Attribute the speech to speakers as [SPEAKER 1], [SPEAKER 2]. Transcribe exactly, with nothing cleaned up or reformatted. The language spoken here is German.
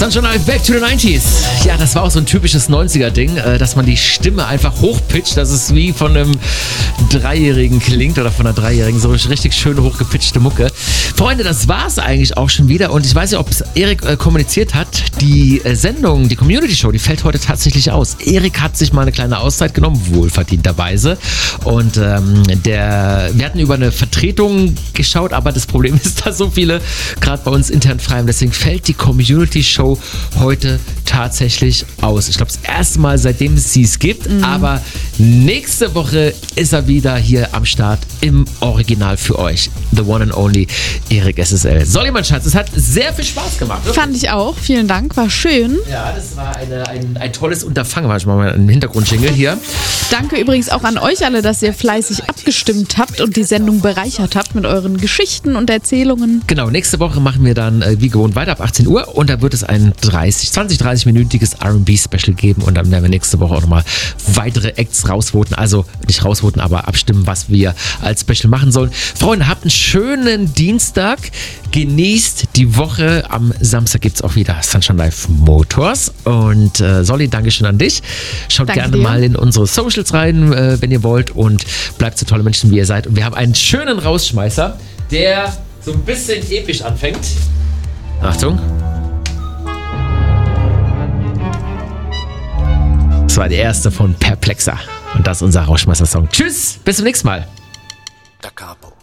[SPEAKER 1] Sunshine Live, Back to the nineties. Ja, das war auch so ein typisches neunziger-Ding, dass man die Stimme einfach hochpitcht, dass es wie von einem Dreijährigen klingt oder von einer Dreijährigen. So richtig schön hochgepitchte Mucke. Freunde, das war's eigentlich auch schon wieder. Und ich weiß nicht, ob es Erik äh, kommuniziert hat. Die äh, Sendung, die Community Show, die fällt heute tatsächlich aus. Erik hat sich mal eine kleine Auszeit genommen, wohlverdienterweise. Und ähm, der, wir hatten über eine Vertretung geschaut, aber das Problem ist, dass so viele gerade bei uns intern frei haben. Deswegen fällt die Community Show heute tatsächlich aus. Ich glaube, das erste Mal, seitdem es sie es gibt. Mhm. Aber nächste Woche ist er wieder hier am Start im Original für euch. The one and only Erik S S L. Solly, mein Schatz, es hat sehr viel Spaß gemacht. Wirklich.
[SPEAKER 2] Fand ich auch. Vielen Dank. War schön.
[SPEAKER 1] Ja, das war eine, ein, ein tolles Unterfangen. Warte mal einen Hintergrundjingle hier.
[SPEAKER 2] Danke übrigens auch an euch alle, dass ihr fleißig abgestimmt habt und die Sendung bereichert habt mit euren Geschichten und Erzählungen.
[SPEAKER 1] Genau, nächste Woche machen wir dann äh, wie gewohnt weiter ab achtzehn Uhr und da wird es ein dreißig, zwanzig, dreißig-minütiges R and B-Special geben und dann werden wir nächste Woche auch nochmal weitere Acts rausvoten, also nicht rausvoten, aber abstimmen, was wir als Special machen sollen. Freunde, habt einen schönen Dienstag, genießt die Woche. Am Samstag gibt es auch wieder Sunshine Live Motors und äh, Solly, Dankeschön an dich. Schaut
[SPEAKER 2] Danke
[SPEAKER 1] gerne
[SPEAKER 2] dir.
[SPEAKER 1] mal in unsere Socials rein, äh, wenn ihr wollt und bleibt so tolle Menschen, wie ihr seid. Und wir haben einen schönen Rausschmeißer, der so ein bisschen episch anfängt. Achtung. Das war die erste von Perplexa. Und das ist unser Rausschmeißer-Song. Tschüss, bis zum nächsten Mal.
[SPEAKER 3] Da Capo.